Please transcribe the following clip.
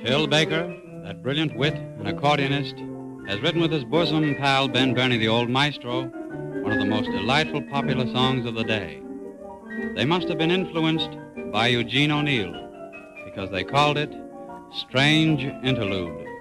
Phil Baker, that brilliant wit and accordionist, has written with his bosom pal Ben Bernie, the old maestro, one of the most delightful popular songs of the day. They must have been influenced by Eugene O'Neill because they called it Strange Interlude.